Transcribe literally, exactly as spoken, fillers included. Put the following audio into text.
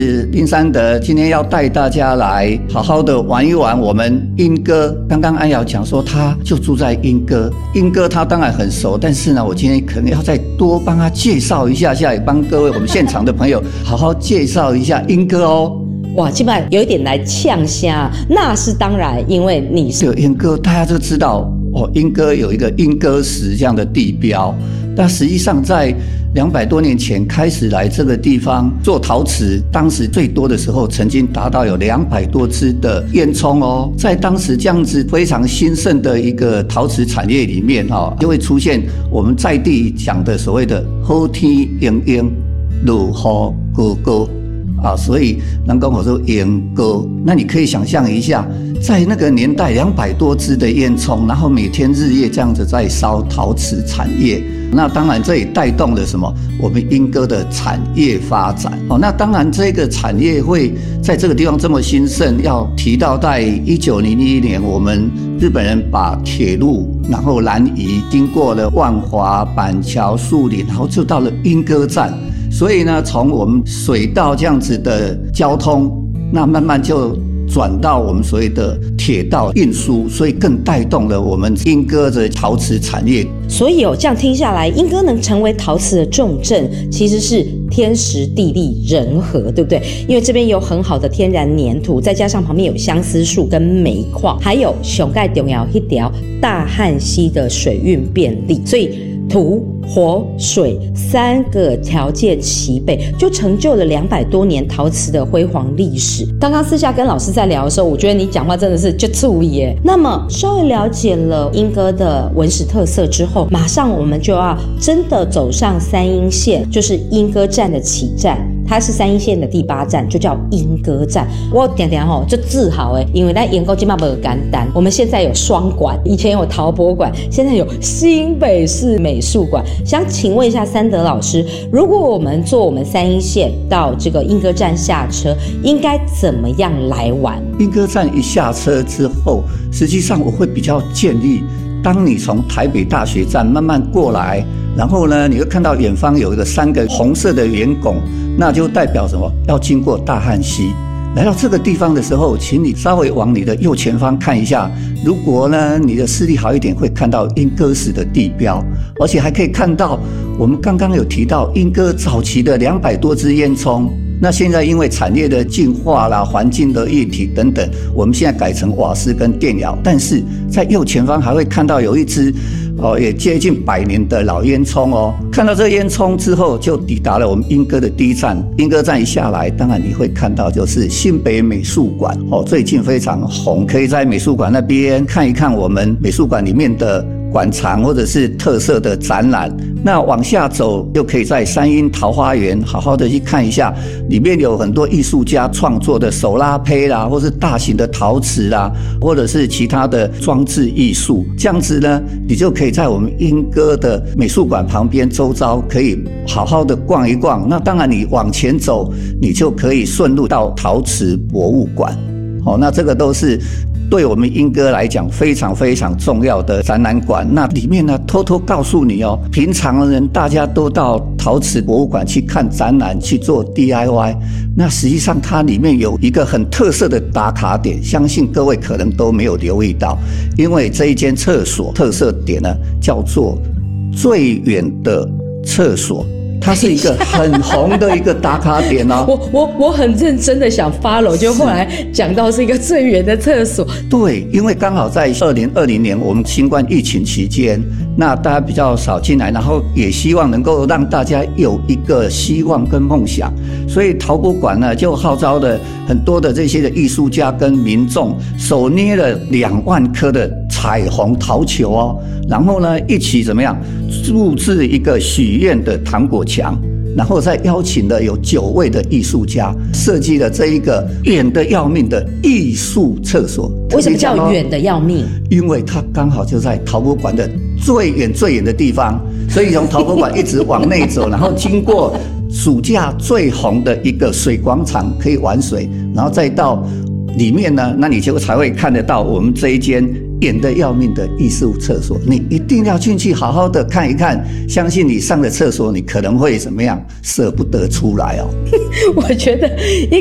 是林三德，今天要带大家来好好的玩一玩我们英歌。刚刚安瑶讲说他就住在英歌，英歌他当然很熟，但是呢我今天可能要再多帮他介绍一下下，也帮各位我们现场的朋友好好介绍一下英歌哦。 哇，基本上有一点来呛虾，那是当然，因为你是有英歌，大家就知道哦，英歌有一个英歌石这样的地标，但实际上在两百多年前开始来这个地方做陶瓷，当时最多的时候曾经达到有两百多支的烟囱哦。在当时这样子非常兴盛的一个陶瓷产业里面哦，就会出现我们在地讲的所谓的好天英英，落雨高高啊，所以人讲我说英歌，那你可以想象一下，在那个年代两百多支的烟囱，然后每天日夜这样子在烧陶瓷产业。那当然这也带动了什么？我们英歌的产业发展哦。那当然这个产业会在这个地方这么兴盛，要提到在一九零一年，我们日本人把铁路然后南移，经过了万华、板桥、树林，然后就到了英歌站。所以呢，从我们水道这样子的交通，那慢慢就转到我们所谓的铁道运输，所以更带动了我们英歌的陶瓷产业。 所以哦，这样听下来，英歌能成为陶瓷的重镇，其实是天时地利人和，对不对？因为这边有很好的天然粘土，再加上旁边有相思树跟煤矿，还有上盖重要一条大汉溪的水运便利，所以土、火、水三个条件齐备，就成就了两百多年陶瓷的辉煌历史。刚刚私下跟老师在聊的时候，我觉得你讲话真的是就注意耶。那么稍微了解了英歌的文史特色之后，马上我们就要真的走上三鶯线，就是英歌站的起站。它是三鶯线的第八站，就叫英歌站。我常常吼就自豪哎，因为咱英歌现在不简单，我们现在有双馆，以前有陶博馆，现在有新北市美术馆。想请问一下三德老师，如果我们坐我们三鶯线到这个英歌站下车，应该怎么样来玩？ 英歌站一下车之后，实际上我会比较建议，当你从台北大学站慢慢过来，然后呢，你会看到远方有一个三个红色的圆拱，那就代表什么？要经过大汉溪。来到这个地方的时候，请你稍微往你的右前方看一下，如果呢你的视力好一点，会看到英歌石的地标，而且还可以看到我们刚刚有提到英歌早期的两百多支烟囱。那现在因为产业的进化啦、环境的议题等等，我们现在改成瓦斯跟电窑，但是在右前方还会看到有一支哦，也接近百年的老烟囱哦。看到这烟囱之后，就抵达了我们英歌的第一站。英歌站一下来，当然你会看到就是新北美术馆哦，最近非常红，可以在美术馆那边看一看我们美术馆里面的馆藏或者是特色的展览。那往下走就可以在三鶯桃花源好好的去看一下，里面有很多艺术家创作的手拉胚啦，或是大型的陶瓷啦，或者是其他的装置艺术。这样子呢，你就可以在我们英歌的美术馆旁边周遭可以好好的逛一逛。那当然你往前走，你就可以顺路到陶瓷博物馆。好，那这个都是对我们英歌来讲非常非常重要的展览馆。那里面呢，偷偷告诉你哦，平常人大家都到陶瓷博物馆去看展览，去做 D I Y。那实际上它里面有一个很特色的打卡点，相信各位可能都没有留意到，因为这一间厕所特色点呢叫做最远的厕所。它是一个很红的一个打卡点哦。 我我我很认真的想 follow， 就后来讲到是一个最远的厕所。 对，因为刚好在二零二零年我们新冠疫情期间，那大家比较少进来，然后也希望能够让大家有一个希望跟梦想，所以陶博馆呢就号召了很多的这些的艺术家跟民众，手捏了两万颗的彩虹陶球哦，然后呢一起怎么样布置一个许愿的糖果墙，然后再邀请了有九位的艺术家设计了这一个远的要命的艺术厕所。 为什么叫远的要命？ 因为它刚好就在陶博馆的最远最远的地方，所以从陶博馆一直往内走，然后经过暑假最红的一个水广场可以玩水，然后再到里面呢，那你就才会看得到我们这一间严得要命的艺术厕所，你一定要进去好好的看一看，相信你上了厕所，你可能会怎么样，舍不得出来哦。 我觉得一